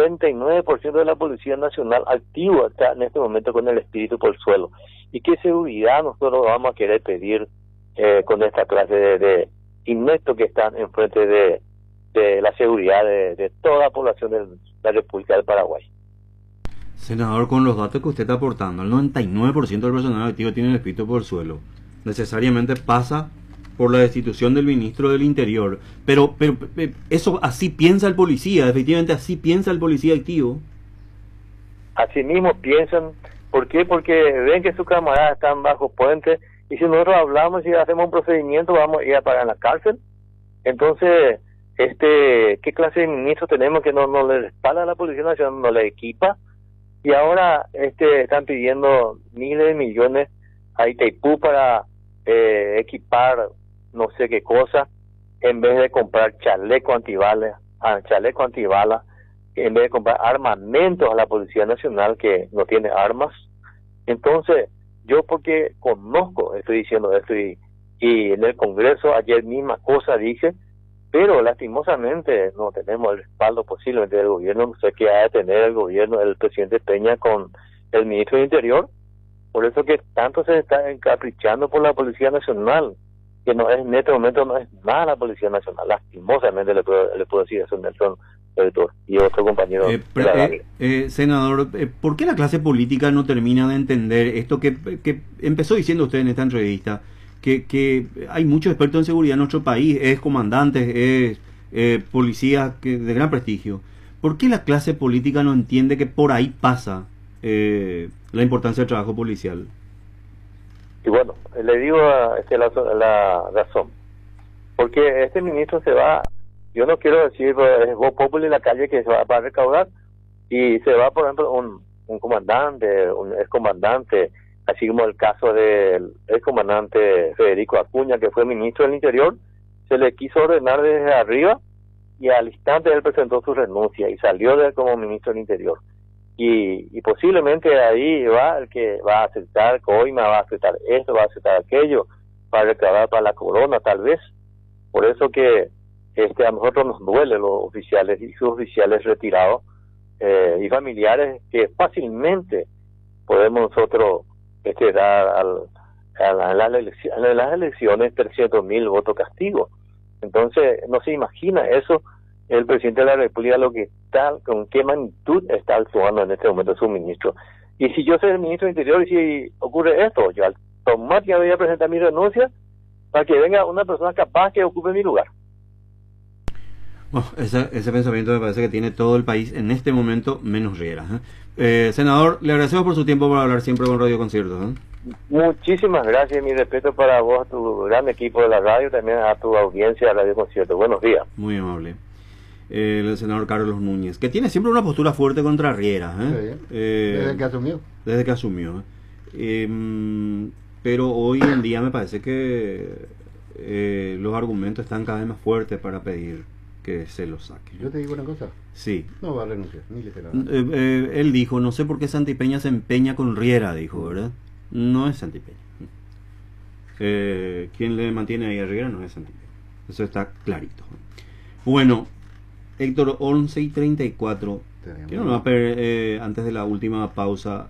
99% de la Policía Nacional activo está en este momento con el espíritu por el suelo. ¿Y qué seguridad nosotros vamos a querer pedir con esta clase de ineptos que están enfrente de la seguridad de toda la población de la República del Paraguay? Senador, con los datos que usted está aportando, el 99% del personal activo tiene el espíritu por el suelo. Necesariamente pasa por la destitución del ministro del Interior. Pero eso así piensa el policía, efectivamente así piensa el policía activo. Así mismo piensan. ¿Por qué? Porque ven que sus camaradas están bajo puente y si nosotros hablamos y hacemos un procedimiento vamos a ir a parar en la cárcel. Entonces, ¿qué clase de ministro tenemos que no le respalda a la Policía Nacional, no le equipa? Y ahora están pidiendo miles de millones a Itaipú para equipar no sé qué cosa, en vez de comprar chaleco antibala, en vez de comprar armamentos a la Policía Nacional que no tiene armas. Entonces, yo porque conozco, estoy diciendo esto y en el Congreso ayer misma cosa dije, pero lastimosamente no tenemos el respaldo posiblemente del gobierno. No sé qué ha de tener el gobierno, el presidente Peña con el ministro del Interior. Por eso que tanto se está encaprichando por la Policía Nacional, que no es en este momento no es nada la Policía Nacional. Lastimosamente le puedo decir eso, Nelson, editor, y otro compañero. Senador, ¿por qué la clase política no termina de entender esto que empezó diciendo usted en esta entrevista? Que hay muchos expertos en seguridad en nuestro país, es comandantes, policías de gran prestigio. ¿Por qué la clase política no entiende que por ahí pasa la importancia del trabajo policial? Y bueno, le digo la razón. Porque este ministro se va, yo no quiero decir, es voz popular en la calle que se va para recaudar, y se va, por ejemplo, un comandante, un excomandante, así como el caso del excomandante Federico Acuña, que fue ministro del Interior, se le quiso ordenar desde arriba y al instante él presentó su renuncia y salió de él como ministro del Interior. Y posiblemente ahí va el que va a aceptar coima, va a aceptar esto, va a aceptar aquello, para recaudar para la corona, tal vez. Por eso que a nosotros nos duele los oficiales y sus oficiales retirados y familiares que fácilmente podemos nosotros dar en las elecciones 300.000 votos castigo. Entonces no se imagina eso el presidente de la República, lo que está, con qué magnitud está actuando en este momento su ministro. Y si yo soy el ministro del Interior y si ocurre esto, yo automáticamente voy a presentar mi renuncia para que venga una persona capaz que ocupe mi lugar. Bueno, ese pensamiento me parece que tiene todo el país en este momento, menos Riera. Senador, le agradecemos por su tiempo para hablar siempre con Radio Concierto. Muchísimas gracias, mi respeto para vos, a tu gran equipo de la radio, también a tu audiencia de Radio Concierto. Buenos días. Muy amable. El senador Carlos Núñez, que tiene siempre una postura fuerte contra Riera. Desde que asumió. Desde que asumió. Pero hoy en día me parece que los argumentos están cada vez más fuertes para pedir que se lo saque. Yo te digo una cosa. Sí. No va a renunciar, ni literalmente. Él dijo, no sé por qué Santipeña se empeña con Riera, dijo, ¿verdad? No es Santipeña. Quien le mantiene ahí a Riera no es Santipeña. Eso está clarito. Bueno, Héctor, 11:34. Quiero antes de la última pausa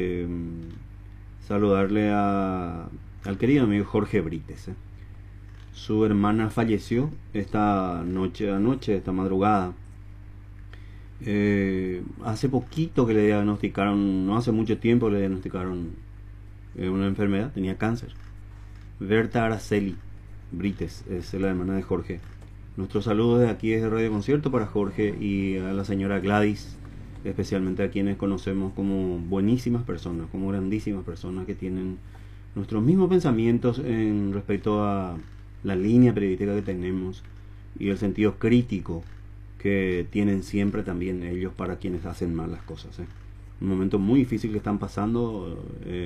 saludarle al querido amigo Jorge Brites. Su hermana falleció esta madrugada. Hace poquito que le diagnosticaron, no hace mucho tiempo le diagnosticaron una enfermedad, tenía cáncer. Berta Araceli Brites es la hermana de Jorge. Nuestros saludos de aquí desde Radio Concierto para Jorge y a la señora Gladys, especialmente a quienes conocemos como buenísimas personas, como grandísimas personas que tienen nuestros mismos pensamientos en respecto a la línea periodística que tenemos y el sentido crítico que tienen siempre también ellos para quienes hacen mal las cosas. Un momento muy difícil que están pasando,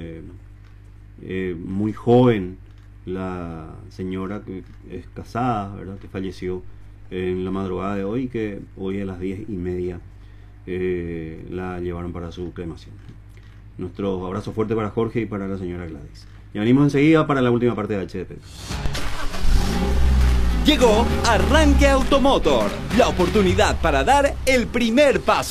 muy joven la señora que es casada, ¿verdad?, que falleció en la madrugada de hoy, que hoy a las 10:30 la llevaron para su cremación. Nuestro abrazo fuerte para Jorge y para la señora Gladys. Y venimos enseguida para la última parte de HDP. Llegó Arranque Automotor, la oportunidad para dar el primer paso.